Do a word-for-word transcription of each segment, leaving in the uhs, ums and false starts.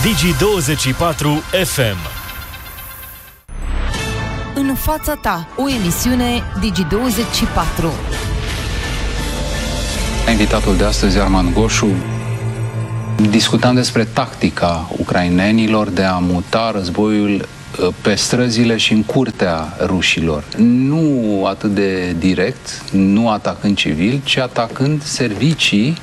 Digi douăzeci și patru F M. În fața ta, o emisiune Digi douăzeci și patru. Invitatul de astăzi, Armand Goșu, discutam despre tactica ucrainenilor de a muta războiul pe străzile și în curtea rușilor. Nu atât de direct, nu atacând civil, ci atacând servicii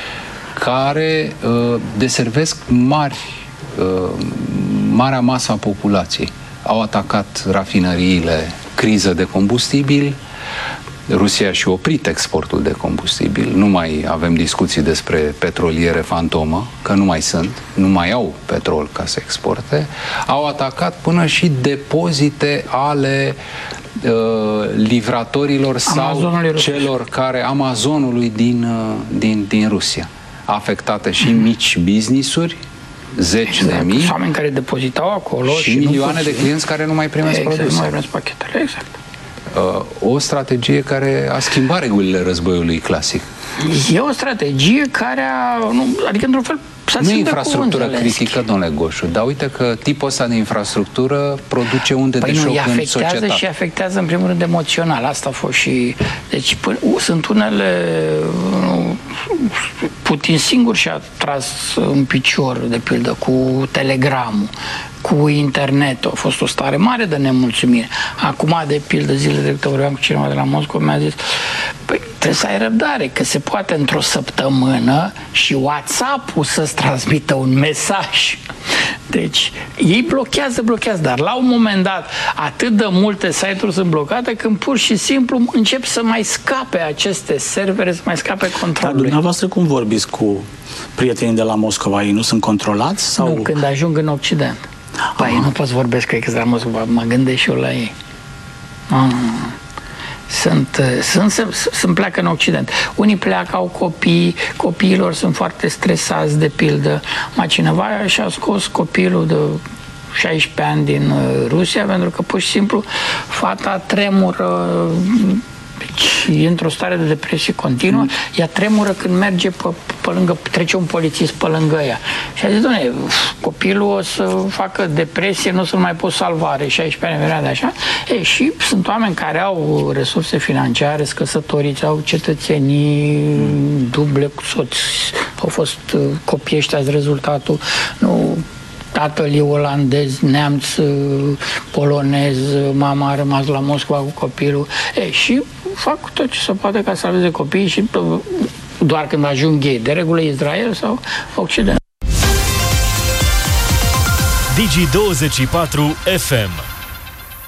care uh, deservesc mari, uh, marea masă a populației. Au atacat rafinăriile, criză de combustibil. Rusia și-a oprit exportul de combustibil. Nu mai avem discuții despre petroliere fantomă, că nu mai sunt, nu mai au petrol ca să exporte. Au atacat până și depozite ale uh, livratorilor sau celor care, Amazonului din, uh, din, din Rusia. Afectate și mm. mici business-uri, zeci exact. de mii. Oameni care depozitau acolo și, și milioane de clienți care nu mai primesc exact, produse. Nu mai primesc pachetele, exact. O strategie care a schimbat regulile războiului clasic. E o strategie care a... Nu, adică, într-un fel, nu e infrastructură critică, domnule Goșu, dar uite că tipul ăsta de infrastructură produce unde păi de șoc nu, în societate. Și afectează, în primul rând, emoțional. Asta a fost și... Deci, până, uh, sunt unele... Uh, Putin singur și-a tras în picior, de pildă, cu telegramul, cu internetul. A fost o stare mare de nemulțumire. Acum, de pildă, zilele trecute vorbeam cu cineva de la Moscova, mi-a zis, păi trebuie să ai răbdare, că se poate într-o săptămână și WhatsApp-ul să-ți transmită un mesaj. Deci, ei blochează, blochează, dar la un moment dat atât de multe site-uri sunt blocate când pur și simplu încep să mai scape aceste servere, să mai scape controlului. Dar dumneavoastră cum vorbiți cu prietenii de la Moscova? Ei nu sunt controlați? Sau... Nu, când ajung în Occident. Păi, nu pot să vorbesc că e de la Moscova, mă gândesc și eu la ei. Ah. Sunt, sunt, sunt, sunt pleacă în Occident. Unii pleacă, au copii, copiilor sunt foarte stresați, de pildă. Mai cineva și-a scos copilul de șaisprezece ani din Rusia pentru că pur și simplu fata tremură, deci e într-o stare de depresie continuă, mm. ea tremură când merge pe, pe lângă, trece un polițist pe lângă ea. Și a zis, doamne, copilul o să facă depresie, nu o să-l mai pot salva, are șaisprezece ani de așa. E, și sunt oameni care au resurse financiare, scăsătoriți, au cetățenii mm. duble cu soți, au fost copii ăștia, rezultatul, nu... Tatăl e olandez, neamț, polonez, mama a rămas la Moscova cu copilul. E, și fac tot ce se poate ca să salveze copiii și doar când ajung ei, de regulă Israel sau Occident. Digi douăzeci și patru F M.